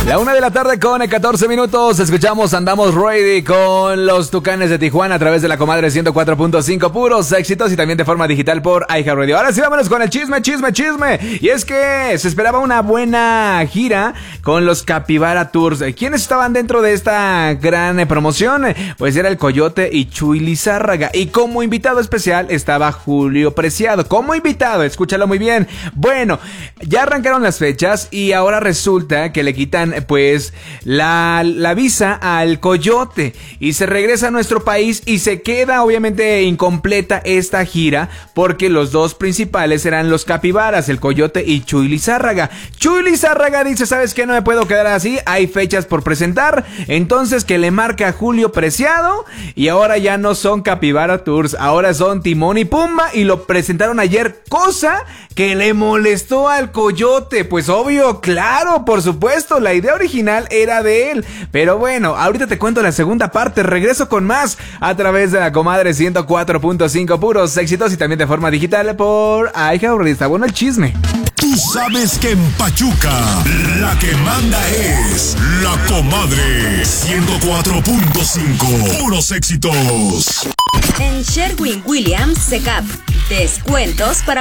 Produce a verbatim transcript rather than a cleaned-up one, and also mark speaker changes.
Speaker 1: La una de la tarde con catorce minutos. Escuchamos Andamos Ready con los Tucanes de Tijuana a través de la Comadre ciento cuatro punto cinco. Puros éxitos y también de forma digital por iHeartRadio. Ahora sí, vámonos con el chisme, chisme, chisme. Y es que se esperaba una buena gira con los Capybara Tours. ¿Quiénes estaban dentro de esta gran promoción? Pues era el Coyote y Chuy Lizárraga. Y como invitado especial estaba Julio Preciado. Como invitado, escúchalo muy bien. Bueno, ya arrancaron las fechas y ahora resulta que le quitan pues la, la visa al Coyote y se regresa a nuestro país y se queda obviamente incompleta esta gira porque los dos principales eran los Capibaras, el Coyote y Chuy Lizárraga. Chuy Lizárraga dice, ¿sabes qué? No me puedo quedar así, hay fechas por presentar, entonces que le marca a Julio Preciado y ahora ya no son Capybara Tours, ahora son Timón y Pumba y lo presentaron ayer, cosa que le molestó al Coyote. Pues obvio, claro, por supuesto, la idea original era de él. Pero bueno, ahorita te cuento la segunda parte. Regreso con más a través de la Comadre ciento cuatro punto cinco. Puros éxitos y también de forma digital por iHeartRadio. Está bueno el chisme.
Speaker 2: Tú sabes que en Pachuca la que manda es la Comadre ciento cuatro punto cinco. Puros éxitos.
Speaker 3: En Sherwin Williams Secap, descuentos para